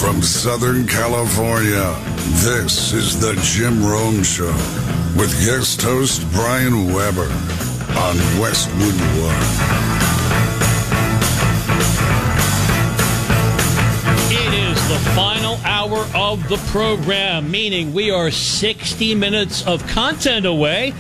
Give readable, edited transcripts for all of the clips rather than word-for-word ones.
From Southern California, this is the Jim Rome Show with guest host Brian Weber on Westwood One. It is the final hour of the program, meaning we are 60 minutes of content away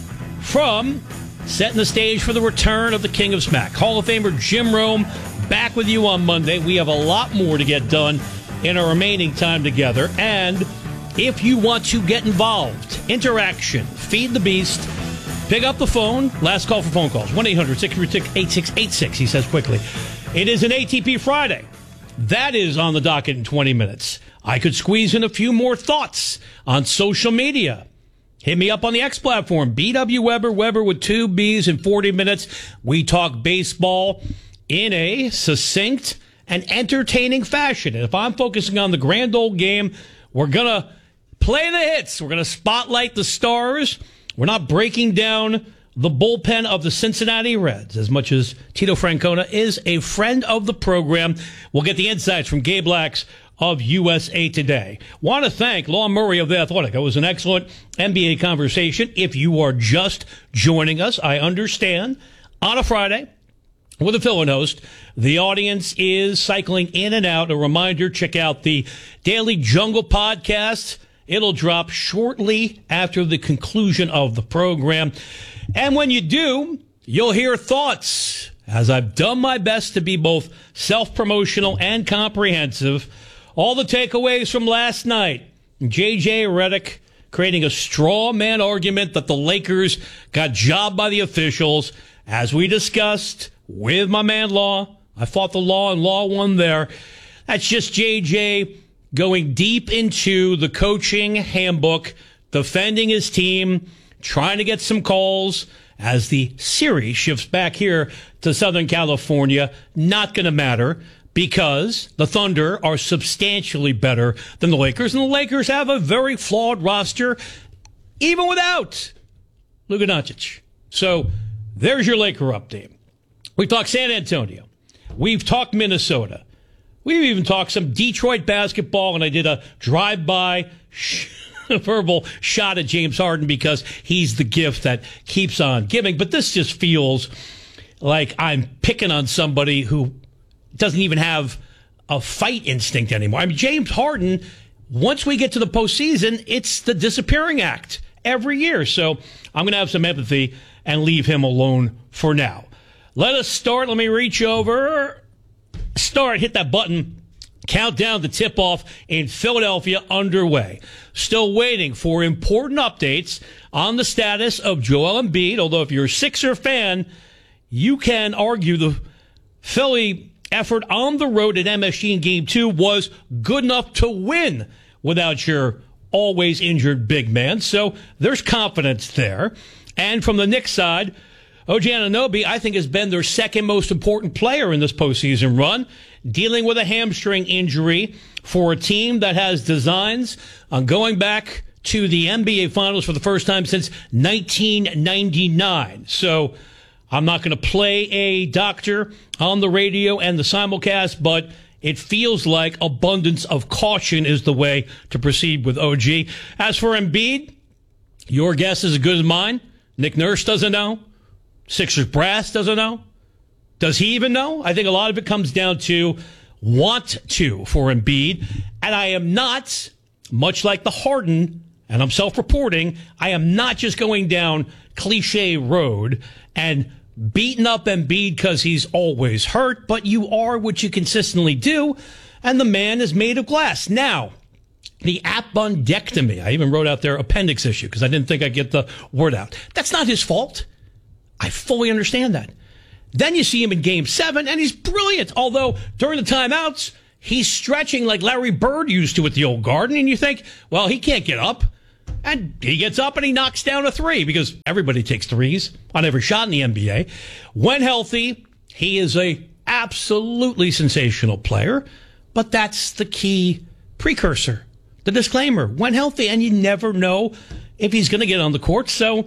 from setting the stage for the return of the King of Smack. Hall of Famer Jim Rome back with you on Monday. We have a lot more to get done in our remaining time together. And if you want to get involved, interaction, feed the beast, pick up the phone. Last call for phone calls, 1-800-636-8686, he says quickly. It is an ATP Friday. That is on the docket in 20 minutes. I could squeeze in a few more thoughts on social media. Hit me up on the X platform, BW Weber, Weber with 2 B's in 40 minutes. We talk baseball in a succinct and entertaining fashion. And if I'm focusing on the grand old game, we're going to play the hits. We're going to spotlight the stars. We're not breaking down the bullpen of the Cincinnati Reds, as much as Tito Francona is a friend of the program. We'll get the insights from Gabe Lax of USA Today. Want to thank Law Murray of The Athletic. It was an excellent NBA conversation. If you are just joining us, I understand, on a Friday, with a fill-in host, the audience is cycling in and out. A reminder, check out the Daily Jungle podcast. It'll drop shortly after the conclusion of the program. And when you do, you'll hear thoughts, as I've done my best to be both self-promotional and comprehensive. All the takeaways from last night. J.J. Redick creating a straw man argument that the Lakers got jobbed by the officials. As we discussed with my man Law, I fought the law and Law won there. That's just J.J. going deep into the coaching handbook, defending his team, trying to get some calls as the series shifts back here to Southern California. Not going to matter because the Thunder are substantially better than the Lakers, and the Lakers have a very flawed roster, even without Luka Doncic. So there's your Laker update. We talked San Antonio. We've talked Minnesota. We've even talked some Detroit basketball, and I did a drive-by verbal shot at James Harden because he's the gift that keeps on giving. But this just feels like I'm picking on somebody who doesn't even have a fight instinct anymore. I mean, James Harden, once we get to the postseason, it's the disappearing act every year. So I'm going to have some empathy and leave him alone for now. Let us start. Let me reach over. Start. Hit that button. Countdown to tip-off in Philadelphia underway. Still waiting for important updates on the status of Joel Embiid, although if you're a Sixer fan, you can argue the Philly effort on the road at MSG in Game 2 was good enough to win without your always injured big man. So there's confidence there. And from the Knicks side, OG Anunoby, I think, has been their second most important player in this postseason run, dealing with a hamstring injury for a team that has designs on going back to the NBA Finals for the first time since 1999. So I'm not going to play a doctor on the radio and the simulcast, but it feels like abundance of caution is the way to proceed with OG. As for Embiid, your guess is as good as mine. Nick Nurse doesn't know. Sixers brass doesn't know. Does he even know? I think a lot of it comes down to want to for Embiid. And I am not, much like the Harden, and I'm self-reporting, I am not just going down cliche road and beating up Embiid because he's always hurt, but you are what you consistently do, and the man is made of glass. Now, the appendectomy, I even wrote out their appendix issue because I didn't think I'd get the word out. That's not his fault. I fully understand that. Then you see him in Game 7, and he's brilliant. Although, during the timeouts, he's stretching like Larry Bird used to at the old Garden, and you think, well, he can't get up. And he gets up and he knocks down a three because everybody takes threes on every shot in the NBA. When healthy, he is a absolutely sensational player, but that's the key precursor, the disclaimer. When healthy, and you never know if he's going to get on the court, so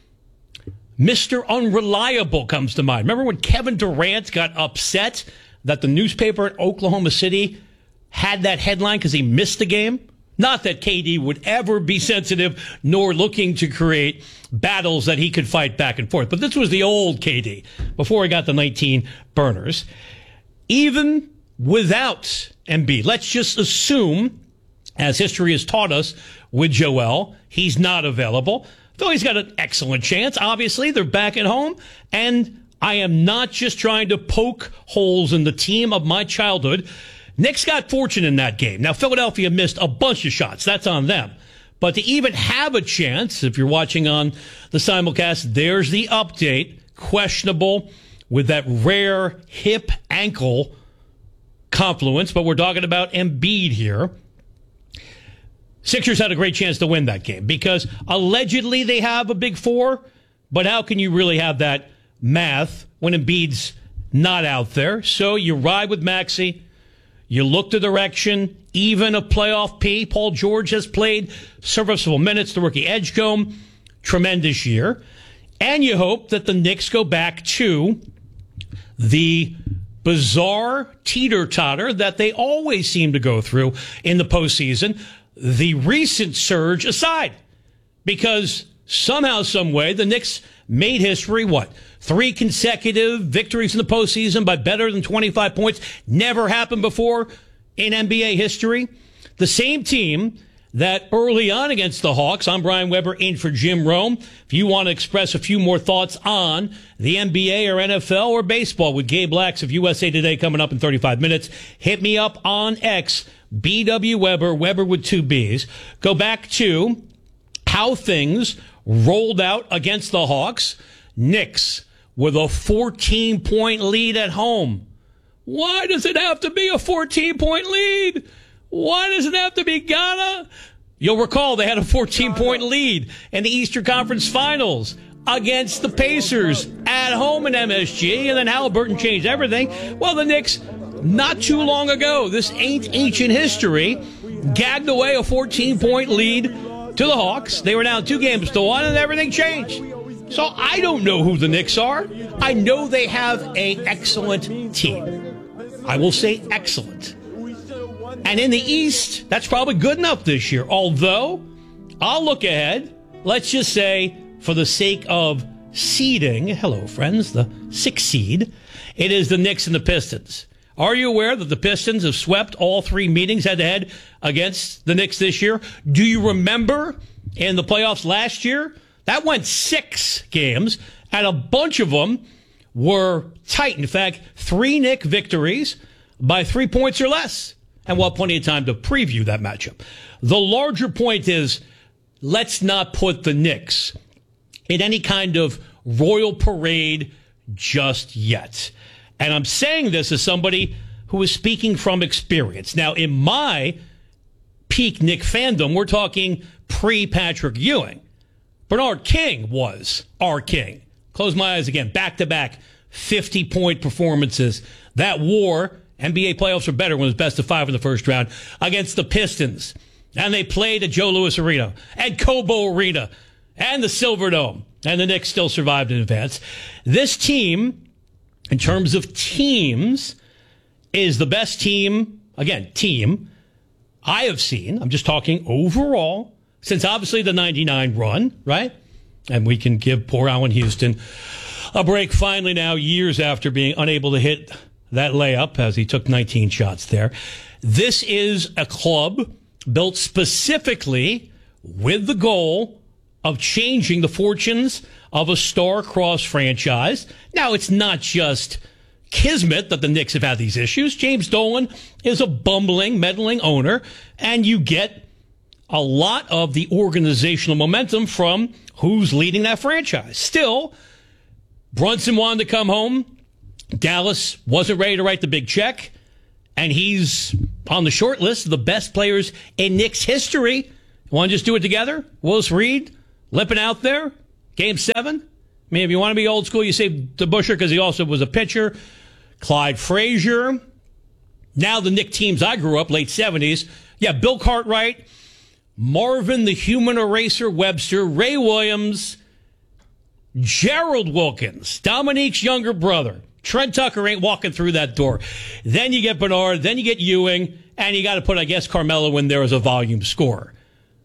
Mr. Unreliable comes to mind. Remember when Kevin Durant got upset that the newspaper at Oklahoma City had that headline because he missed the game. Not that KD would ever be sensitive nor looking to create battles that he could fight back and forth. But this was the old KD before he got the 19 burners. Even without Embiid, let's just assume, as history has taught us with Joel, he's not available. Though he's got an excellent chance. Obviously, they're back at home. And I am not just trying to poke holes in the team of my childhood. Knicks got fortunate in that game. Now, Philadelphia missed a bunch of shots. That's on them. But to even have a chance, if you're watching on the simulcast, there's the update. Questionable with that rare hip-ankle confluence. But we're talking about Embiid here. Sixers had a great chance to win that game because allegedly they have a big four. But how can you really have that math when Embiid's not out there? So you ride with Maxey. You look the direction, even a playoff P. Paul George has played serviceable minutes. The rookie Edgecombe, tremendous year. And you hope that the Knicks go back to the bizarre teeter-totter that they always seem to go through in the postseason, the recent surge aside. Because somehow, some way, the Knicks made history, 3 consecutive victories in the postseason by better than 25 points. Never happened before in NBA history. The same team that early on against the Hawks, I'm Brian Weber in for Jim Rome. If you want to express a few more thoughts on the NBA or NFL or baseball with Gabe Lax of USA Today coming up in 35 minutes, hit me up on X, BW Weber, Weber with 2 B's. Go back to how things rolled out against the Hawks. Knicks with a 14-point lead at home. Why does it have to be a 14-point lead? Why does it have to be Ghana? You'll recall they had a 14-point lead in the Eastern Conference Finals against the Pacers at home in MSG, and then Halliburton changed everything. Well, the Knicks, not too long ago, this ain't ancient history, gagged away a 14-point lead to the Hawks. They were down 2-1, and everything changed. So I don't know who the Knicks are. I know they have an excellent team. I will say excellent. And in the East, that's probably good enough this year. Although, I'll look ahead. Let's just say, for the sake of seeding, hello, friends, the 6th seed, it is the Knicks and the Pistons. Are you aware that the Pistons have swept all 3 meetings head-to-head against the Knicks this year? Do you remember in the playoffs last year? That went 6 games, and a bunch of them were tight. In fact, 3 Knick victories by 3 points or less. And we'll have plenty of time to preview that matchup. The larger point is, let's not put the Knicks in any kind of royal parade just yet. And I'm saying this as somebody who is speaking from experience. Now, in my peak Knick fandom, we're talking pre-Patrick Ewing. Bernard King was our king. Close my eyes again. Back-to-back 50-point performances. That war, NBA playoffs are better when it's best of 5 in the first round, against the Pistons. And they played at Joe Louis Arena and Cobo Arena and the Silverdome. And the Knicks still survived in advance. This team, in terms of teams, is the best team I have seen. I'm just talking overall, since obviously the 99 run, right? And we can give poor Allen Houston a break finally now, years after being unable to hit that layup as he took 19 shots there. This is a club built specifically with the goal of changing the fortunes of a star-crossed franchise. Now, it's not just kismet that the Knicks have had these issues. James Dolan is a bumbling, meddling owner, and you get a lot of the organizational momentum from who's leading that franchise. Still, Brunson wanted to come home. Dallas wasn't ready to write the big check, and he's on the short list of the best players in Knicks history. Want to just do it together? Willis Reed, lipping out there, Game 7. I mean, if you want to be old school, you say DeBusschere because he also was a pitcher. Clyde Frazier. Now the Knicks teams I grew up, late 70s. Yeah, Bill Cartwright, Marvin the Human Eraser Webster, Ray Williams, Gerald Wilkins, Dominique's younger brother. Trent Tucker ain't walking through that door. Then you get Bernard, then you get Ewing, And you got to put, I guess, Carmelo in there as a volume scorer.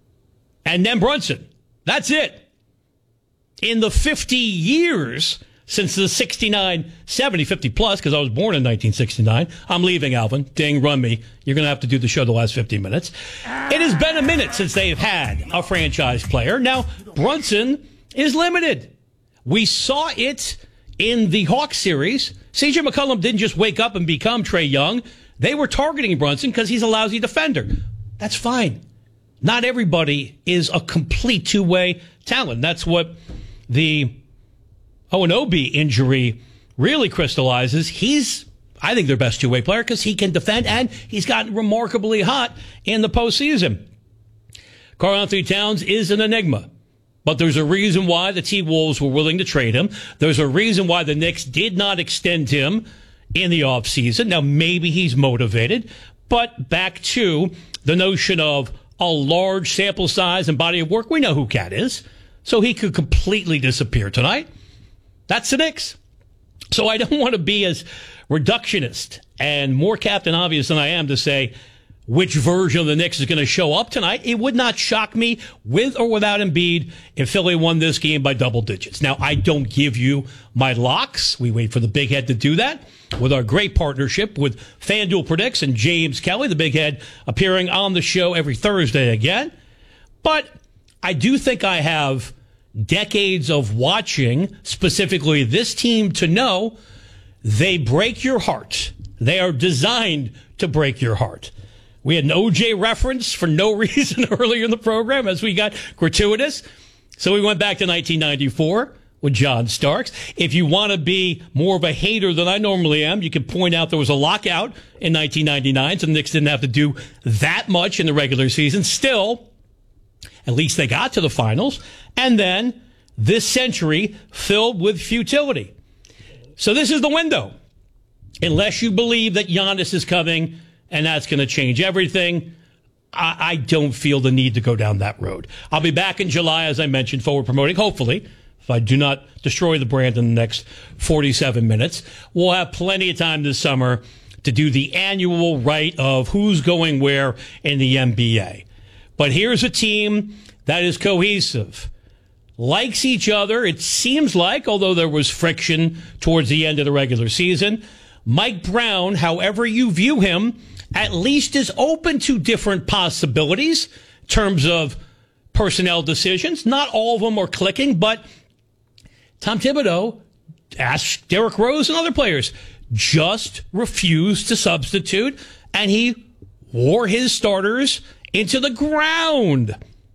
And then Brunson. That's it. In the 50 years since the 69, 70, 50 plus, because I was born in 1969. I'm leaving, Alvin. Ding, run me. You're going to have to do the show the last 50 minutes. It has been a minute since they've had a franchise player. Now, Brunson is limited. We saw it in the Hawks series. C.J. McCollum didn't just wake up and become Trae Young. They were targeting Brunson because he's a lousy defender. That's fine. Not everybody is a complete two-way talent. That's what the Anunoby injury really crystallizes. He's, I think, their best two-way player because he can defend, and he's gotten remarkably hot in the postseason. Karl-Anthony Towns is an enigma, but there's a reason why the T-Wolves were willing to trade him. There's a reason why the Knicks did not extend him in the offseason. Now, maybe he's motivated, but back to the notion of a large sample size and body of work. We know who Cat is, so he could completely disappear tonight. That's the Knicks. So I don't want to be as reductionist and more Captain Obvious than I am to say which version of the Knicks is going to show up tonight. It would not shock me, with or without Embiid, if Philly won this game by double digits. Now, I don't give you my locks. We wait for the Big Head to do that with our great partnership with FanDuel Predicts and James Kelly, the Big Head, appearing on the show every Thursday again. But I do think I have decades of watching, specifically this team, to know they break your heart. They are designed to break your heart. We had an OJ reference for no reason earlier in the program as we got gratuitous. So we went back to 1994 with John Starks. If you want to be more of a hater than I normally am, you can point out there was a lockout in 1999, so the Knicks didn't have to do that much in the regular season. Still, at least they got to the finals. And then this century filled with futility. So this is the window. Unless you believe that Giannis is coming and that's going to change everything, I don't feel the need to go down that road. I'll be back in July, as I mentioned, forward promoting, hopefully, if I do not destroy the brand in the next 47 minutes. We'll have plenty of time this summer to do the annual rite of who's going where in the NBA. But here's a team that is cohesive, likes each other, it seems like, although there was friction towards the end of the regular season. Mike Brown, however you view him, at least is open to different possibilities in terms of personnel decisions. Not all of them are clicking, but Tom Thibodeau, ask Derrick Rose and other players, just refused to substitute, and he wore his starters into the ground.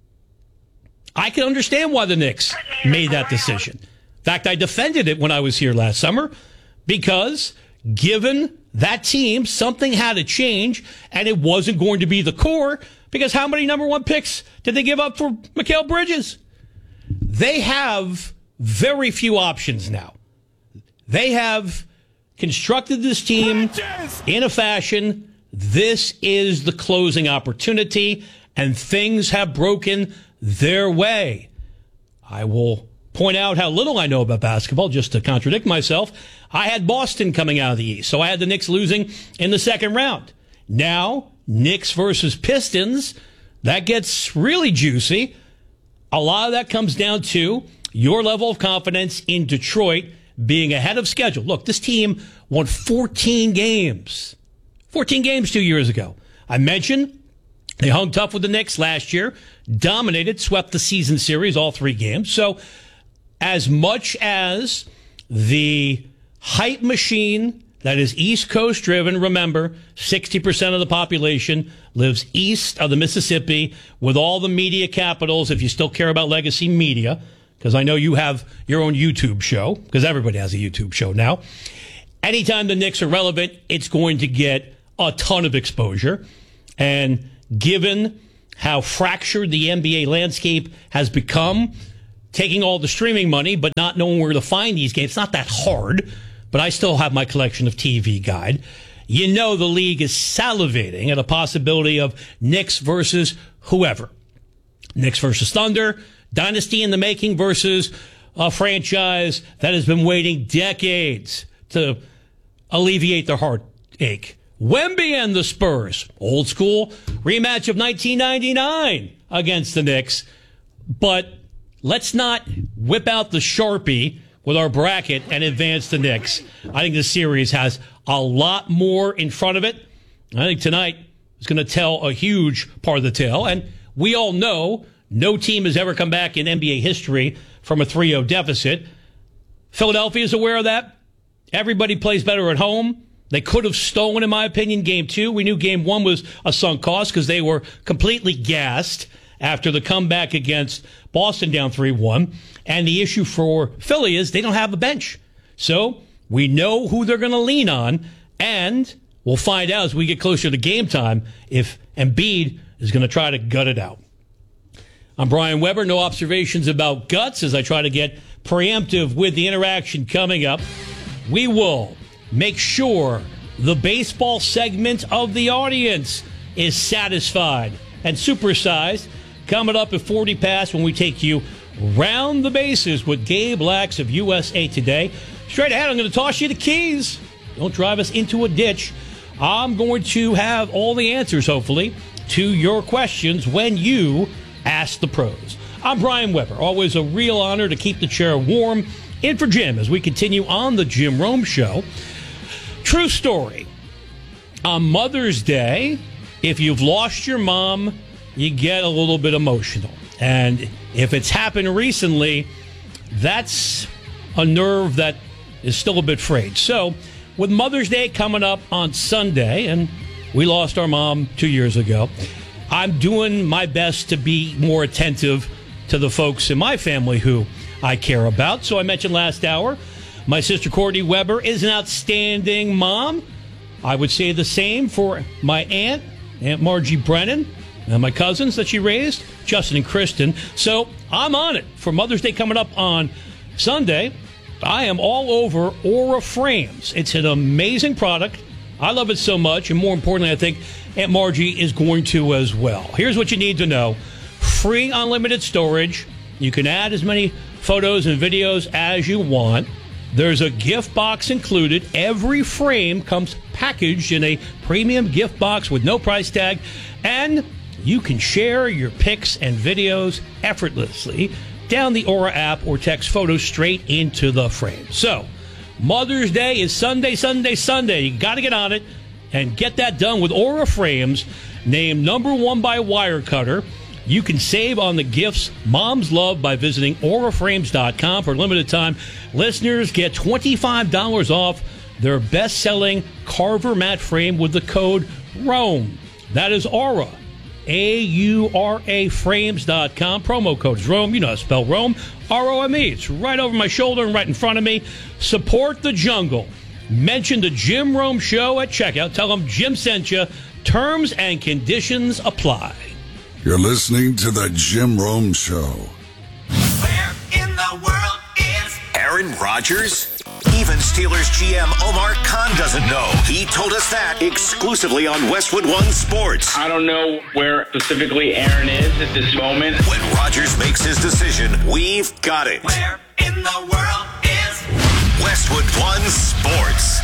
I can understand why the Knicks made that decision. In fact, I defended it when I was here last summer because given that team, something had to change, and it wasn't going to be the core, because how many number one picks did they give up for Mikal Bridges? They have very few options now. They have constructed this team in a fashion. This is the closing opportunity, and things have broken their way. I will point out how little I know about basketball, just to contradict myself. I had Boston coming out of the East, so I had the Knicks losing in the second round. Now, Knicks versus Pistons, that gets really juicy. A lot of that comes down to your level of confidence in Detroit being ahead of schedule. Look, this team won 14 games. 14 games 2 years ago. I mentioned they hung tough with the Knicks last year, dominated, swept the season series, all three games. So as much as the hype machine that is East Coast driven, remember, 60% of the population lives east of the Mississippi with all the media capitals, if you still care about legacy media, because I know you have your own YouTube show, because everybody has a YouTube show now. Anytime the Knicks are relevant, it's going to get a ton of exposure. And given how fractured the NBA landscape has become, taking all the streaming money but not knowing where to find these games, it's not that hard, but I still have my collection of TV Guide. You know the league is salivating at a possibility of Knicks versus whoever. Knicks versus Thunder, dynasty in the making versus a franchise that has been waiting decades to alleviate their heartache. Wemby and the Spurs. Old school rematch of 1999 against the Knicks. But let's not whip out the Sharpie with our bracket and advance the Knicks. I think the series has a lot more in front of it. I think tonight is going to tell a huge part of the tale. And we all know no team has ever come back in NBA history from a 3-0 deficit. Philadelphia is aware of that. Everybody plays better at home. They could have stolen, in my opinion, Game 2. We knew Game 1 was a sunk cost because they were completely gassed after the comeback against Boston down 3-1. And the issue for Philly is they don't have a bench. So we know who they're going to lean on, and we'll find out as we get closer to game time if Embiid is going to try to gut it out. I'm Brian Weber. No observations about guts as I try to get preemptive with the interaction coming up. We will make sure the baseball segment of the audience is satisfied and supersized. Coming up at 40 past when we take you round the bases with Gabe Lax of USA Today. Straight ahead, I'm going to toss you the keys. Don't drive us into a ditch. I'm going to have all the answers, hopefully, to your questions when you ask the pros. I'm Brian Weber. Always a real honor to keep the chair warm. In for Jim as we continue on the Jim Rome Show. True story. On Mother's Day, if you've lost your mom, you get a little bit emotional. And if it's happened recently, that's a nerve that is still a bit frayed. So, with Mother's Day coming up on Sunday, and we lost our mom 2 years ago, I'm doing my best to be more attentive to the folks in my family who I care about. So I mentioned last hour, my sister Courtney Weber is an outstanding mom. I would say the same for my Aunt Margie Brennan, and my cousins that she raised, Justin and Kristen. So I'm on it. For Mother's Day coming up on Sunday, I am all over Aura Frames. It's an amazing product. I love it so much, and more importantly, I think Aunt Margie is going to as well. Here's what you need to know. Free unlimited storage. You can add as many photos and videos as you want. There's a gift box included. Every frame comes packaged in a premium gift box with no price tag, and you can share your pics and videos effortlessly down the Aura app or text photos straight into the frame. So, Mother's Day is Sunday, Sunday, Sunday. You got to get on it and get that done with Aura Frames, named #1 by Wirecutter. You can save on the gifts moms love by visiting auraframes.com. For a limited time, listeners get $25 off their best-selling Carver mat frame with the code ROME. That is Aura, AURA frames.com. Promo code is ROME. You know how to spell ROME. ROME. It's right over my shoulder and right in front of me. Support the jungle. Mention the Jim Rome Show at checkout. Tell them Jim sent you. Terms and conditions apply. You're listening to the Jim Rome Show. Where in the world is Aaron Rodgers? Even Steelers GM Omar Khan doesn't know. He told us that exclusively on Westwood One Sports. I don't know where specifically Aaron is at this moment. When Rodgers makes his decision, we've got it. Where in the world is Westwood One Sports?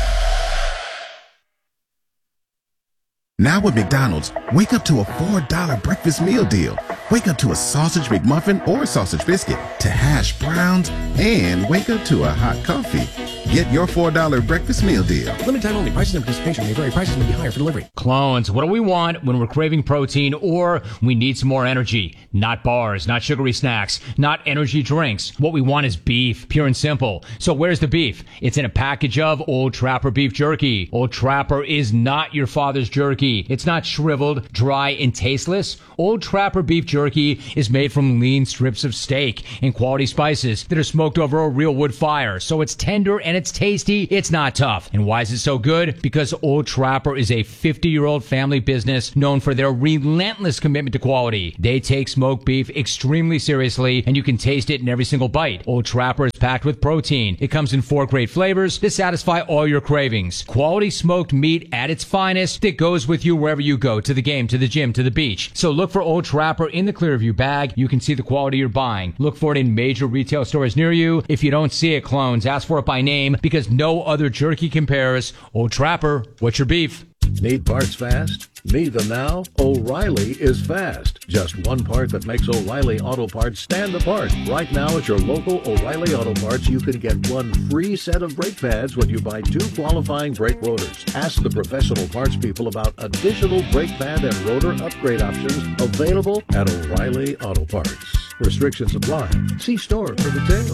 Now at McDonald's, wake up to a $4 breakfast meal deal. Wake up to a sausage McMuffin or sausage biscuit, to hash browns, and wake up to a hot coffee. Get your $4 breakfast meal deal. Limited time only. Prices and participation may vary. Prices may be higher for delivery. Clones, what do we want when we're craving protein or we need some more energy? Not bars, not sugary snacks, not energy drinks. What we want is beef, pure and simple. So where's the beef? It's in a package of Old Trapper beef jerky. Old Trapper is not your father's jerky. It's not shriveled, dry, and tasteless. Old Trapper beef jerky is made from lean strips of steak and quality spices that are smoked over a real wood fire. So it's tender and it's tasty. It's not tough. And why is it so good? Because Old Trapper is a 50-year-old family business known for their relentless commitment to quality. They take smoked beef extremely seriously, and you can taste it in every single bite. Old Trapper is packed with protein. It comes in 4 great flavors to satisfy all your cravings. Quality smoked meat at its finest that goes with you wherever you go, to the game, to the gym, to the beach. So look for Old Trapper in the Clearview bag. You can see the quality you're buying. Look for it in major retail stores near you. If you don't see it, clones, ask for it by name, because no other jerky compares. Old Trapper, what's your beef? Need parts fast? Need them now? O'Reilly is fast. Just one part that makes O'Reilly Auto Parts stand apart. Right now at your local O'Reilly Auto Parts, you can get one free set of brake pads when you buy 2 qualifying brake rotors. Ask the professional parts people about additional brake pad and rotor upgrade options available at O'Reilly Auto Parts. Restrictions apply. See store for details.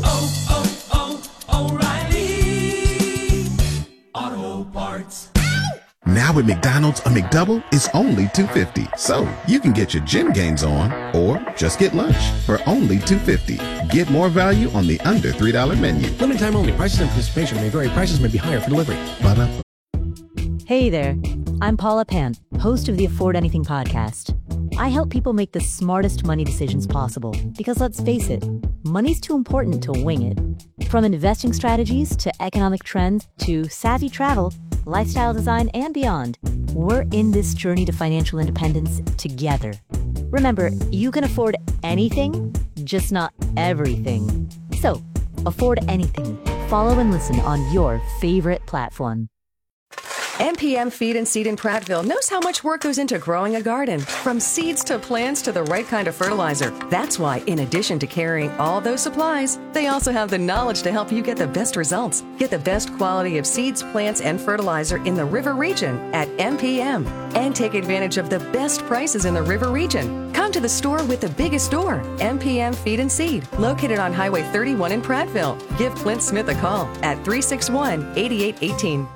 O'Reilly Auto Parts. Now at McDonald's, a McDouble is only $2.50. So you can get your gym gains on or just get lunch for only $2.50. Get more value on the under $3 menu. Limited time only. Prices and participation may vary. Prices may be higher for delivery. Ba-da-ba. Hey there. I'm Paula Pan, host of the Afford Anything podcast. I help people make the smartest money decisions possible because, let's face it, money's too important to wing it. From investing strategies to economic trends to savvy travel, lifestyle design, and beyond, we're in this journey to financial independence together. Remember, you can afford anything, just not everything. So, afford anything. Follow and listen on your favorite platform. MPM Feed and Seed in Prattville knows how much work goes into growing a garden. From seeds to plants to the right kind of fertilizer. That's why, in addition to carrying all those supplies, they also have the knowledge to help you get the best results. Get the best quality of seeds, plants, and fertilizer in the River Region at MPM. And take advantage of the best prices in the River Region. Come to the store with the biggest store, MPM Feed and Seed, located on Highway 31 in Prattville. Give Clint Smith a call at 361-8818.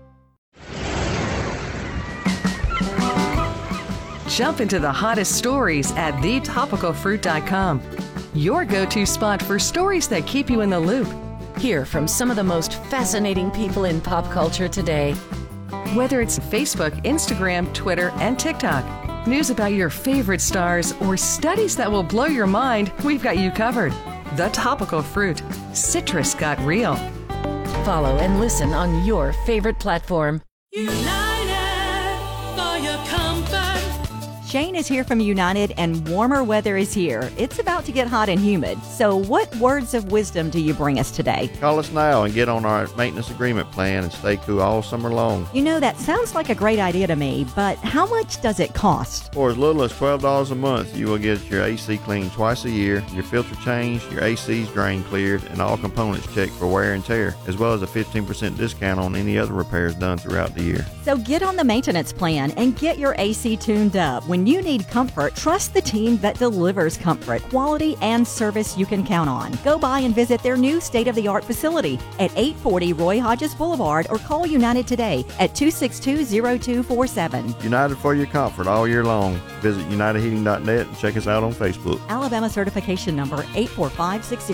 Jump into the hottest stories at thetopicalfruit.com. Your go-to spot for stories that keep you in the loop. Hear from some of the most fascinating people in pop culture today. Whether it's Facebook, Instagram, Twitter, and TikTok, news about your favorite stars, or studies that will blow your mind, we've got you covered. The Topical Fruit. Citrus got real. Follow and listen on your favorite platform. United for your comfort. Shane is here from United, and warmer weather is here. It's about to get hot and humid. So what words of wisdom do you bring us today? Call us now and get on our maintenance agreement plan and stay cool all summer long. You know, that sounds like a great idea to me, but how much does it cost? For as little as $12 a month, you will get your AC cleaned twice a year, your filter changed, your AC's drain cleared, and all components checked for wear and tear, as well as a 15% discount on any other repairs done throughout the year. So get on the maintenance plan and get your AC tuned up. When you need comfort, trust the team that delivers comfort, quality, and service you can count on. Go by and visit their new state-of-the-art facility at 840 Roy Hodges Boulevard or call United today at 262-0247. United for your comfort all year long. Visit UnitedHeating.net and check us out on Facebook. Alabama certification number 84560.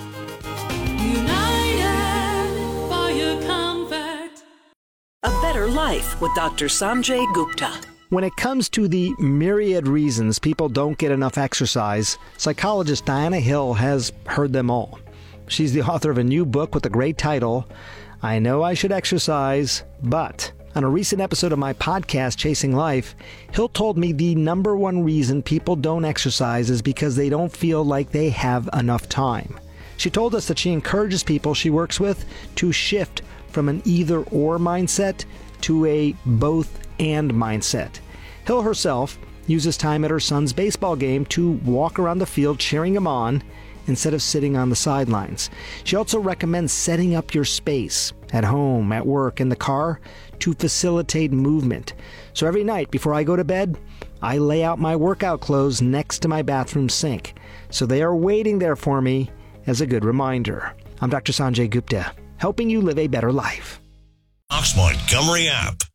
United for your comfort. A Better Life with Dr. Sanjay Gupta. When it comes to the myriad reasons people don't get enough exercise, psychologist Diana Hill has heard them all. She's the author of a new book with the great title, I Know I Should Exercise, But... On a recent episode of my podcast, Chasing Life, Hill told me the number one reason people don't exercise is because they don't feel like they have enough time. She told us that she encourages people she works with to shift from an either-or mindset to a both-and mindset. Hill herself uses time at her son's baseball game to walk around the field cheering him on instead of sitting on the sidelines. She also recommends setting up your space at home, at work, in the car to facilitate movement. So every night before I go to bed, I lay out my workout clothes next to my bathroom sink. So they are waiting there for me as a good reminder. I'm Dr. Sanjay Gupta, helping you live a better life. Fox Montgomery app.